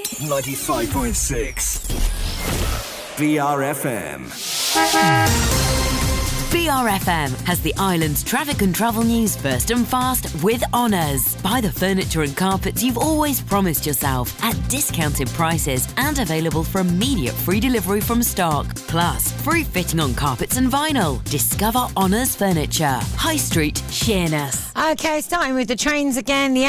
95.6 BRFM. BRFM has the island's traffic and travel news first and fast with Honours. Buy the furniture and carpets you've always promised yourself at discounted prices and available for immediate free delivery from stock. Plus, free fitting on carpets and vinyl. Discover Honours Furniture. High Street, Sheerness. Okay, starting with the trains again. The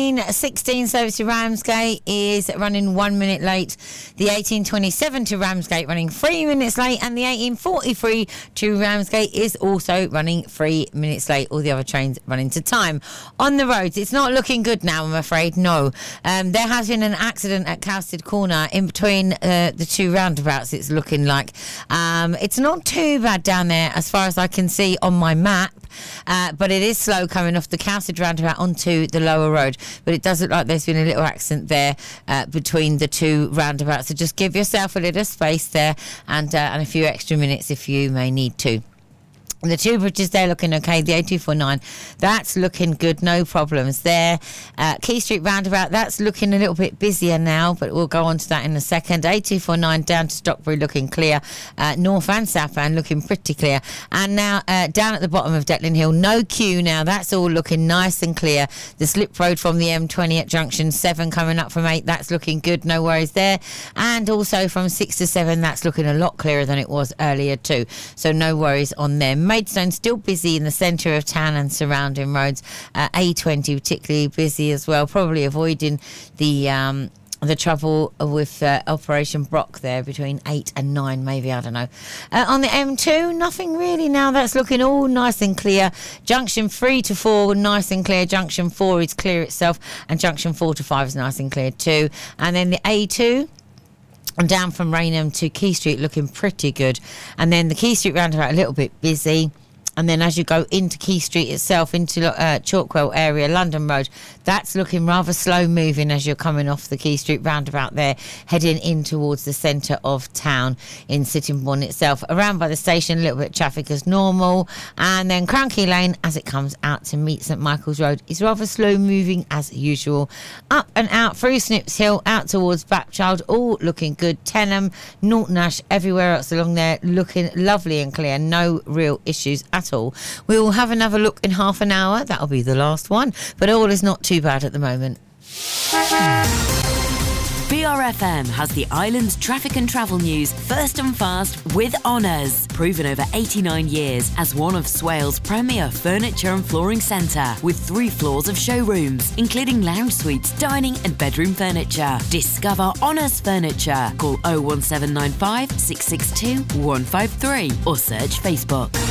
18:16 service to Ramsgate is running 1 minute late. The 18:27 to Ramsgate running 3 minutes late. And the 18:43 to Ramsgate is also running 3 minutes late. All the other trains running to time. On the roads, it's not looking good now, I'm afraid. No. There has been an accident at Cowsted Corner in between the two roundabouts, it's looking like. It's not too bad down there as far as I can see on my map. But it is slow coming off the Cowsted roundabout onto the lower road. But it does look like there's been a little accident there between the two roundabouts. So just give yourself a little space there and a few extra minutes if you may need to. The two bridges there looking okay. The A249, that's looking good, no problems there. Key Street roundabout, that's looking a little bit busier now, but we'll go on to that in a second. A249 down to Stockbury looking clear. North and southbound looking pretty clear. And now down at the bottom of Declan Hill, no queue now. That's all looking nice and clear. The slip road from the M20 at junction 7 coming up from 8, that's looking good, no worries there. And also from 6 to 7, that's looking a lot clearer than it was earlier too. So no worries on them. Maidstone still busy in the centre of town and surrounding roads. A20 particularly busy as well, probably avoiding the trouble with Operation Brock there between 8 and 9 maybe, I don't know. On the M2, nothing really now. That's looking all nice and clear. Junction 3 to 4 nice and clear. Junction 4 is clear itself, and junction 4 to 5 is nice and clear too. And then the A2 and down from Raynham to Key Street looking pretty good. And then the Key Street roundabout a little bit busy. And then as you go into Key Street itself, into Chalkwell area, London Road, that's looking rather slow moving as you're coming off the Key Street roundabout there, heading in towards the centre of town in Sittingbourne itself. Around by the station, a little bit of traffic as normal. And then Cranky Lane, as it comes out to meet St Michael's Road, is rather slow moving as usual. Up and out through Snips Hill, out towards Bapchild, all looking good. Tenham, Norton Ash, everywhere else along there looking lovely and clear. No real issues at all. We will have another look in half an hour. That'll be the last one, but all is not too bad at the moment. BRFM has the island's traffic and travel news first and fast with Honours. Proven over 89 years as one of Swales' premier furniture and flooring centre, with 3 floors of showrooms, including lounge suites, dining and bedroom furniture. Discover Honours Furniture. Call 01795 662 153 or search Facebook.